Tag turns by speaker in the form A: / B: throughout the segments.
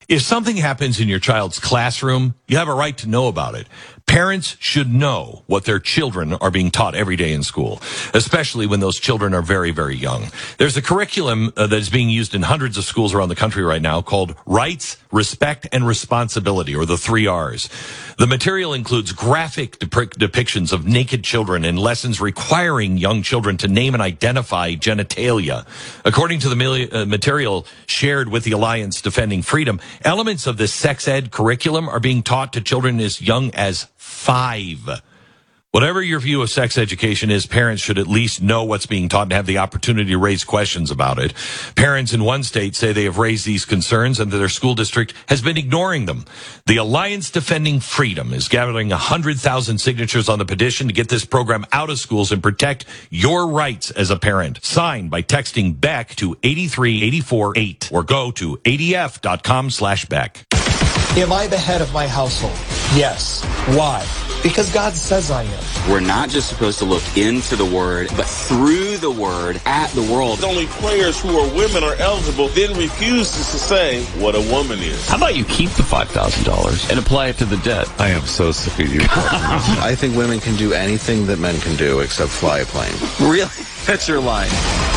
A: If something happens in your child's classroom, you have a right to know about it. Parents should know what their children are being taught every day in school, especially when those children are very, very young. There's a curriculum that is being used in hundreds of schools around the country right now called Rights, Respect, and Responsibility, or the 3 R's. The material includes graphic depictions of naked children and lessons requiring young children to name and identify genitalia. According to the material shared with the Alliance Defending Freedom, elements of this sex ed curriculum are being taught to children as young as 5. Whatever your view of sex education is, parents should at least know what's being taught and have the opportunity to raise questions about it. Parents in one state say they have raised these concerns and that their school district has been ignoring them. The Alliance Defending Freedom is gathering 100,000 signatures on the petition to get this program out of schools and protect your rights as a parent. Sign by texting BECK to 83848 or go to adf.com/Beck.
B: Am I the head of my household? Yes. Why? Because God says I am.
C: We're not just supposed to look into the Word, but through the Word at the world.
D: Only players who are women are eligible, then refuses to say what a woman is.
E: How about you keep the $5,000 and apply it to the debt?
F: I am so sick of you. I think women can do anything that men can do except fly a plane.
C: Really? That's your line.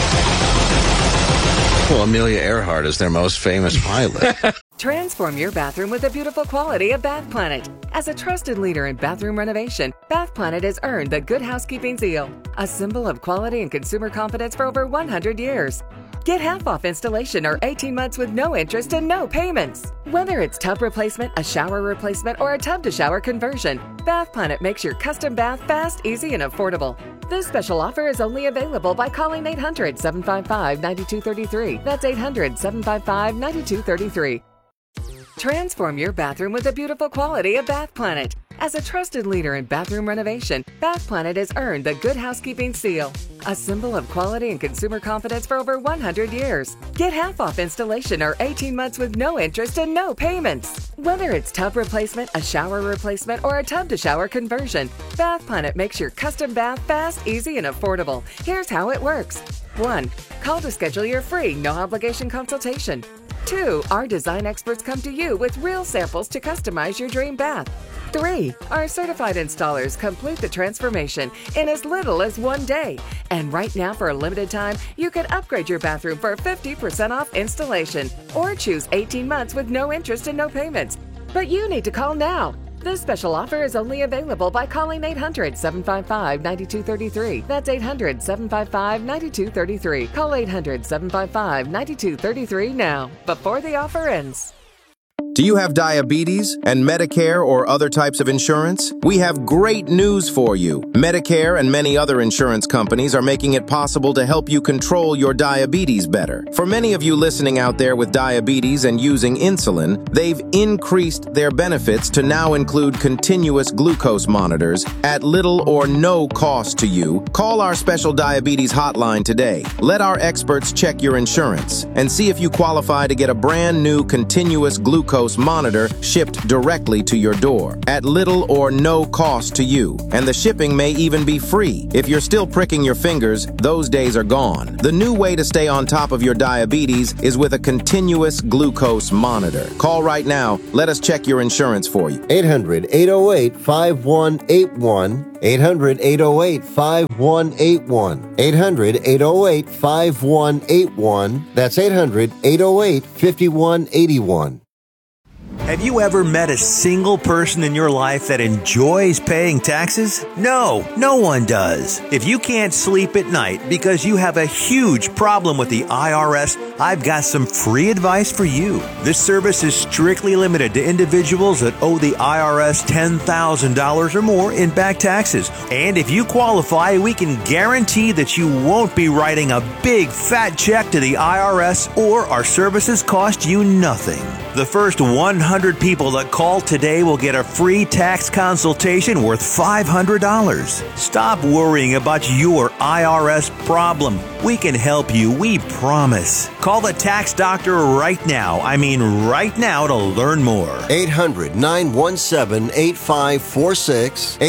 F: Well, Amelia Earhart is their most famous pilot.
G: Transform your bathroom with the beautiful quality of Bath Planet. As a trusted leader in bathroom renovation, Bath Planet has earned the Good Housekeeping seal, a symbol of quality and consumer confidence for over 100 years. Get half off installation or 18 months with no interest and no payments. Whether it's tub replacement, a shower replacement, or a tub-to-shower conversion, Bath Planet makes your custom bath fast, easy, and affordable. This special offer is only available by calling 800-755-9233. That's 800-755-9233. Transform your bathroom with the beautiful quality of Bath Planet. As a trusted leader in bathroom renovation, Bath Planet has earned the Good Housekeeping seal, a symbol of quality and consumer confidence for over 100 years. Get half off installation or 18 months with no interest and no payments. Whether it's tub replacement, a shower replacement, or a tub-to-shower conversion, Bath Planet makes your custom bath fast, easy, and affordable. Here's how it works. 1. Call to schedule your free, no-obligation consultation. 2. Our design experts come to you with real samples to customize your dream bath. 3. Our certified installers complete the transformation in as little as 1 day. And right now, for a limited time, you can upgrade your bathroom for 50% off installation or choose 18 months with no interest and no payments. But you need to call now. This special offer is only available by calling 800-755-9233. That's 800-755-9233. Call 800-755-9233 now, before the offer ends.
H: Do you have diabetes and Medicare or other types of insurance? We have great news for you. Medicare and many other insurance companies are making it possible to help you control your diabetes better. For many of you listening out there with diabetes and using insulin, they've increased their benefits to now include continuous glucose monitors at little or no cost to you. Call our special diabetes hotline today. Let our experts check your insurance and see if you qualify to get a brand new continuous glucose monitor shipped directly to your door at little or no cost to you. And the shipping may even be free. If you're still pricking your fingers, those days are gone. The new way to stay on top of your diabetes is with a continuous glucose monitor. Call right now. Let us check your insurance for you.
I: 800-808-5181. 800-808-5181. 800-808-5181. That's 800-808-5181.
J: Have you ever met a single person in your life that enjoys paying taxes? No one does. If you can't sleep at night because you have a huge problem with the IRS, I've got some free advice for you. This service is strictly limited to individuals that owe the IRS $10,000 or more in back taxes. And if you qualify, we can guarantee that you won't be writing a big fat check to the IRS, or our services cost you nothing. The first 100 100 people that call today will get a free tax consultation worth $500. Stop worrying about your IRS problem. We can help you, we promise. Call the tax doctor right now. I mean right now to learn more.
I: 800-917-8546.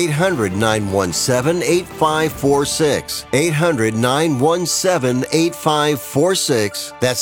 I: 800-917-8546. 800-917-8546. That's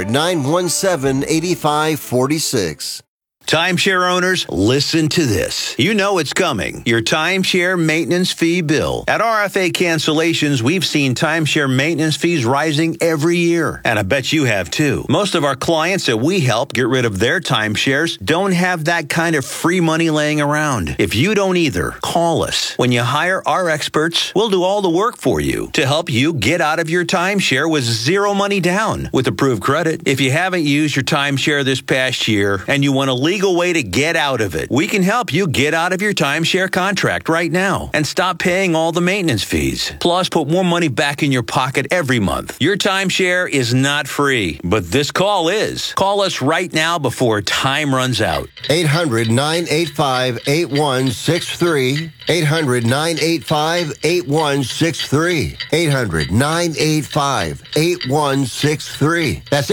I: 800-917-8546.
J: Timeshare owners, listen to this. You know it's coming. Your timeshare maintenance fee bill. At RFA Cancellations, we've seen timeshare maintenance fees rising every year. And I bet you have too. Most of our clients that we help get rid of their timeshares don't have that kind of free money laying around. If you don't either, call us. When you hire our experts, we'll do all the work for you to help you get out of your timeshare with zero money down with approved credit. If you haven't used your timeshare this past year and you want a legal way to get out of it, we can help you get out of your timeshare contract right now and stop paying all the maintenance fees. Plus, put more money back in your pocket every month. Your timeshare is not free, but this call is. Call us right now before time runs out.
I: 800-985-8163. 800-985-8163. 800-985-8163. That's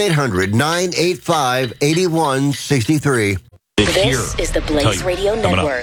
I: 800-985-8163.
K: This is the Blaze Radio Network.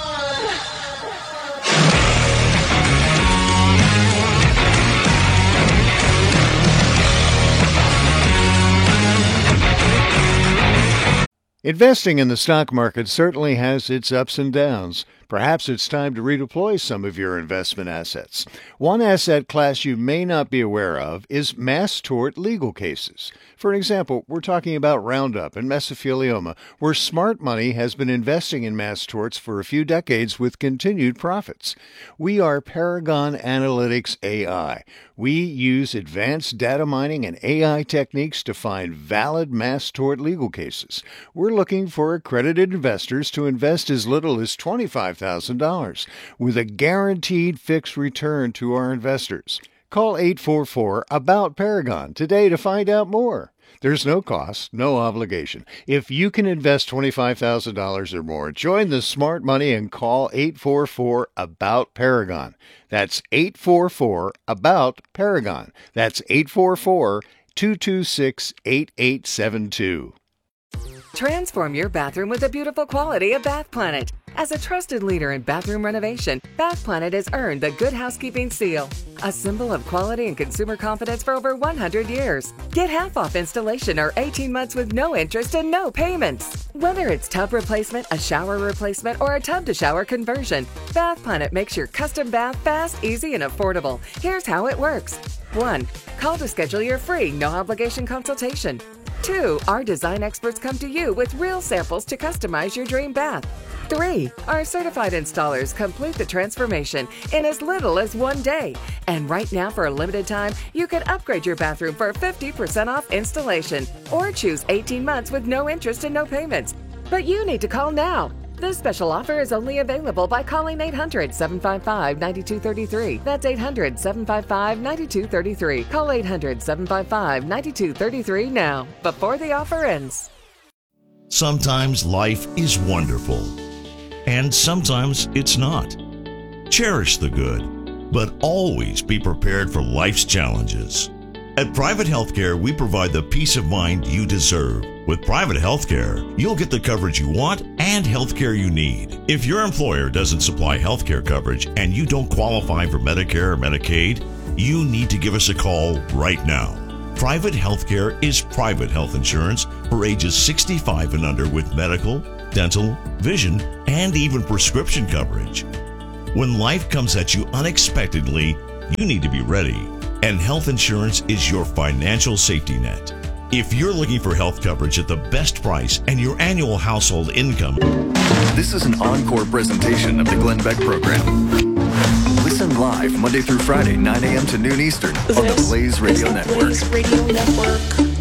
L: Investing in the stock market certainly has its ups and downs. Perhaps it's time to redeploy some of your investment assets. One asset class you may not be aware of is mass tort legal cases. For example, we're talking about Roundup and mesothelioma, where smart money has been investing in mass torts for a few decades with continued profits. We are Paragon Analytics AI. We use advanced data mining and AI techniques to find valid mass tort legal cases. We're looking for accredited investors to invest as little as $25,000 with a guaranteed fixed return to our investors. Call 844-ABOUT-PARAGON today to find out more. There's no cost, no obligation. If you can invest $25,000 or more, join the smart money and call 844-ABOUT-PARAGON. That's 844-ABOUT-PARAGON. That's 844-226-8872.
G: Transform your bathroom with the beautiful quality of Bath Planet. As a trusted leader in bathroom renovation, Bath Planet has earned the Good Housekeeping seal, a symbol of quality and consumer confidence for over 100 years. Get half off installation or 18 months with no interest and no payments. Whether it's tub replacement, a shower replacement, or a tub-to-shower conversion, Bath Planet makes your custom bath fast, easy, and affordable. Here's how it works. 1. Call to schedule your free, no-obligation consultation. 2. Our design experts come to you with real samples to customize your dream bath. 3. Our certified installers complete the transformation in as little as 1 day. And right now, for a limited time, you can upgrade your bathroom for 50% off installation or choose 18 months with no interest and no payments. But you need to call now. This special offer is only available by calling 800-755-9233. That's 800-755-9233. Call 800-755-9233 now, before the offer ends.
M: Sometimes life is wonderful, and sometimes it's not. Cherish the good, but always be prepared for life's challenges. At Private Healthcare, we provide the peace of mind you deserve. With Private Healthcare, you'll get the coverage you want and healthcare you need. If your employer doesn't supply healthcare coverage and you don't qualify for Medicare or Medicaid, you need to give us a call right now. Private Healthcare is private health insurance for ages 65 and under with medical, dental, vision, and even prescription coverage. When life comes at you unexpectedly, you need to be ready, and health insurance is your financial safety net. If you're looking for health coverage at the best price and your annual household income...
N: This is an encore presentation of the Glenn Beck Program. Listen live Monday through Friday, 9 a.m. to noon Eastern on the Blaze Radio Network.
K: Blaze Radio Network.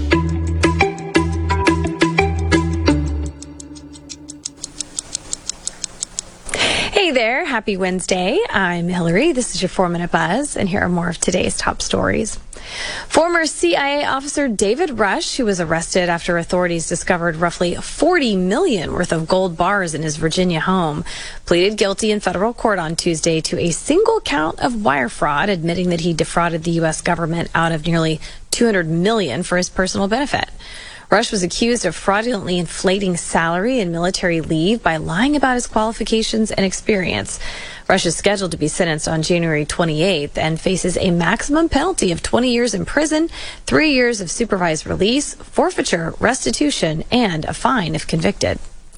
O: Hey there, happy Wednesday. I'm Hillary. This is your 4-Minute Buzz, and here are more of today's top stories. Former CIA officer David Rush, who was arrested after authorities discovered roughly $40 million worth of gold bars in his Virginia home, pleaded guilty in federal court on Tuesday to a single count of wire fraud, admitting that he defrauded the U.S. government out of nearly $200 million for his personal benefit. Rush was accused of fraudulently inflating salary and military leave by lying about his qualifications and experience. Rush is scheduled to be sentenced on January 28th and faces a maximum penalty of 20 years in prison, 3 years of supervised release, forfeiture, restitution, and a fine if convicted.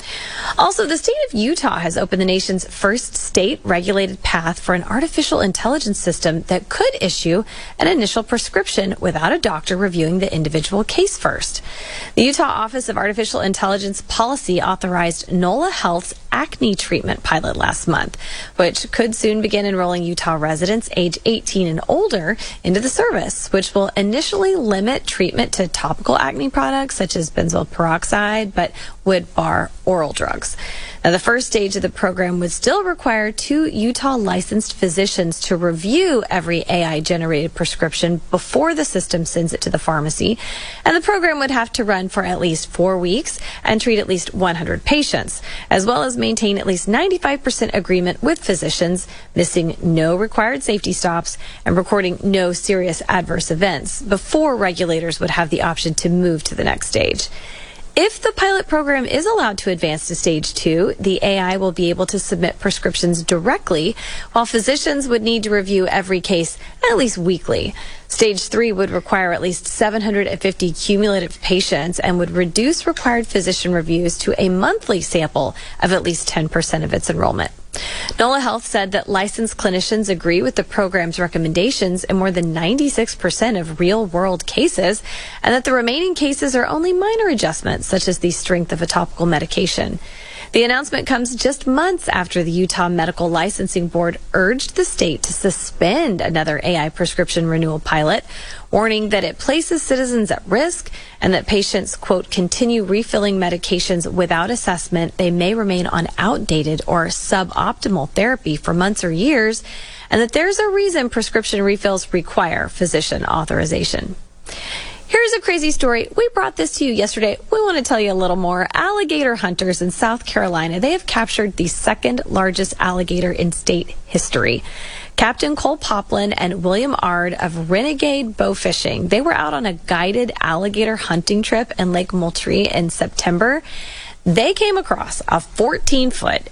O: Also, the state of Utah has opened the nation's first state-regulated path for an artificial intelligence system that could issue an initial prescription without a doctor reviewing the individual case first. The Utah Office of Artificial Intelligence Policy authorized NOLA Health's acne treatment pilot last month, which could soon begin enrolling Utah residents age 18 and older into the service, which will initially limit treatment to topical acne products such as benzoyl peroxide, but would bar oral drugs. Now, the first stage of the program would still require 2 Utah licensed physicians to review every AI-generated prescription before the system sends it to the pharmacy, and the program would have to run for at least 4 weeks and treat at least 100 patients, as well as maintain at least 95% agreement with physicians, missing no required safety stops, and recording no serious adverse events before regulators would have the option to move to the next stage. If the pilot program is allowed to advance to stage 2, the AI will be able to submit prescriptions directly, while physicians would need to review every case at least weekly. Stage 3 would require at least 750 cumulative patients and would reduce required physician reviews to a monthly sample of at least 10% of its enrollment. NOLA Health said that licensed clinicians agree with the program's recommendations in more than 96% of real-world cases, and that the remaining cases are only minor adjustments, such as the strength of a topical medication. The announcement comes just months after the Utah Medical Licensing Board urged the state to suspend another AI prescription renewal pilot, warning that it places citizens at risk and that patients, quote, continue refilling medications without assessment. They may remain on outdated or suboptimal therapy for months or years, and that there's a reason prescription refills require physician authorization. Here's a crazy story. We brought this to you yesterday. We want to tell you a little more. Alligator hunters in South Carolina, they have captured the second largest alligator in state history. Captain Cole Poplin and William Ard of Renegade Bow Fishing, they were out on a guided alligator hunting trip in Lake Moultrie in September. They came across a 14-foot,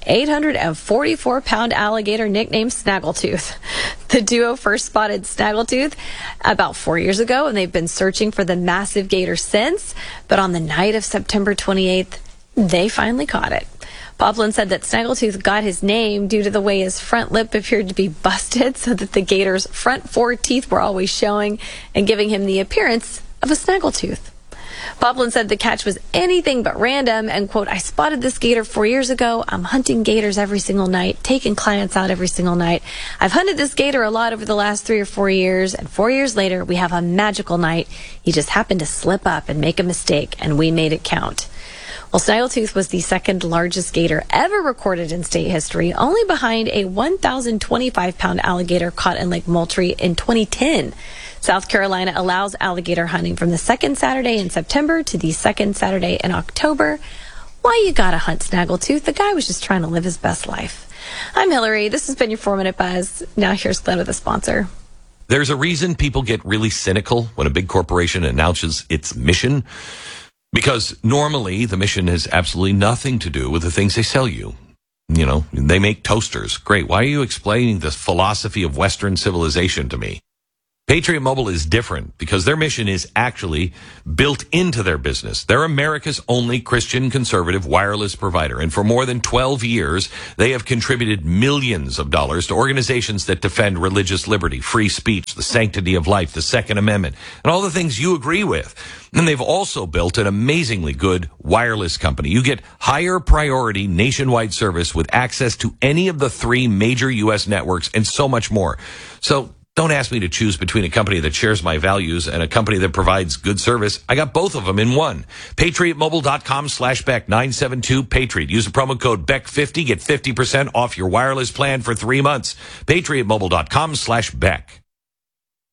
O: 844-pound alligator nicknamed Snaggletooth. The duo first spotted Snaggletooth about 4 years ago, and they've been searching for the massive gator since. But on the night of September 28th, they finally caught it. Poplin said that Snaggletooth got his name due to the way his front lip appeared to be busted so that the gator's front 4 teeth were always showing and giving him the appearance of a snaggletooth. Poplin said the catch was anything but random and, quote, I spotted this gator 4 years ago. I'm hunting gators every single night, taking clients out every single night. I've hunted this gator a lot over the last 3 or 4 years, and 4 years later, we have a magical night. He just happened to slip up and make a mistake, and we made it count. Well, Snaggletooth was the second largest gator ever recorded in state history, only behind a 1,025-pound alligator caught in Lake Moultrie in 2010. South Carolina allows alligator hunting from the second Saturday in September to the second Saturday in October. Why you gotta hunt Snaggletooth? The guy was just trying to live his best life. I'm Hillary. This has been your 4-Minute Buzz. Now here's Glenn with a sponsor.
A: There's a reason people get really cynical when a big corporation announces its mission. Because normally the mission has absolutely nothing to do with the things they sell you. You know, they make toasters. Great. Why are you explaining the philosophy of Western civilization to me? Patriot Mobile is different because their mission is actually built into their business. They're America's only Christian conservative wireless provider. And for more than 12 years, they have contributed millions of dollars to organizations that defend religious liberty, free speech, the sanctity of life, the Second Amendment, and all the things you agree with. And they've also built an amazingly good wireless company. You get higher priority nationwide service with access to any of the 3 major U.S. networks and so much more. So don't ask me to choose between a company that shares my values and a company that provides good service. I got both of them in one. PatriotMobile.com/Beck, 972-PATRIOT. Use the promo code BECK50. Get 50% off your wireless plan for 3 months. PatriotMobile.com/Beck.